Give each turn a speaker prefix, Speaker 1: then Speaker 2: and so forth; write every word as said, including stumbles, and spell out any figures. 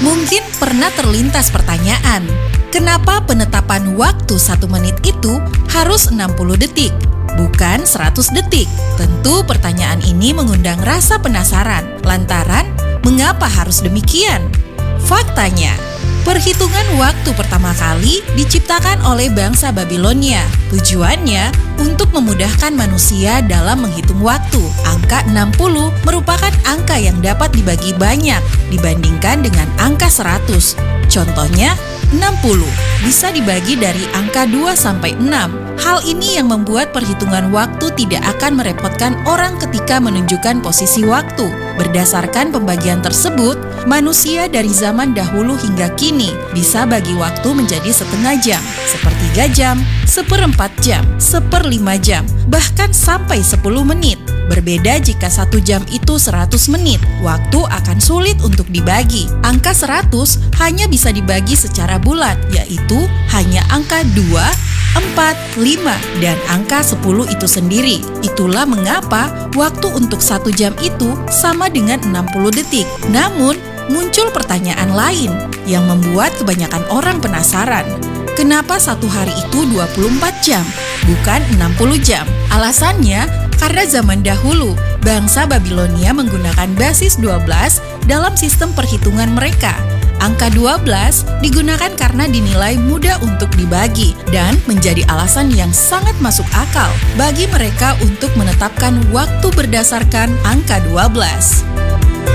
Speaker 1: Mungkin pernah terlintas pertanyaan, kenapa penetapan waktu satu menit itu harus enam puluh detik, bukan seratus detik? Tentu pertanyaan ini mengundang rasa penasaran, lantaran mengapa harus demikian? Faktanya, perhitungan waktu pertama kali diciptakan oleh bangsa Babilonia. Tujuannya untuk memudahkan manusia dalam menghitung waktu. Angka enam puluh merupakan angka yang dapat dibagi banyak dibandingkan dengan angka seratus. Contohnya, enam puluh bisa dibagi dari angka dua sampai enam. Hal ini yang membuat perhitungan waktu tidak akan merepotkan orang ketika menunjukkan posisi waktu. Berdasarkan pembagian tersebut, manusia dari zaman dahulu hingga kini bisa bagi waktu menjadi setengah jam, sepertiga jam, seperempat jam, seperlima jam, bahkan sampai sepuluh menit. Berbeda jika satu jam itu seratus menit, waktu akan sulit untuk dibagi. Angka seratus hanya bisa dibagi secara bulat, yaitu hanya angka dua, empat, lima, dan angka sepuluh itu sendiri. Itulah mengapa waktu untuk satu jam itu sama dengan enam puluh detik. Namun, muncul pertanyaan lain yang membuat kebanyakan orang penasaran. Kenapa satu hari itu dua puluh empat jam, bukan enam puluh jam? Alasannya, karena zaman dahulu, bangsa Babilonia menggunakan basis dua belas dalam sistem perhitungan mereka. Angka dua belas digunakan karena dinilai mudah untuk dibagi dan menjadi alasan yang sangat masuk akal bagi mereka untuk menetapkan waktu berdasarkan angka dua belas.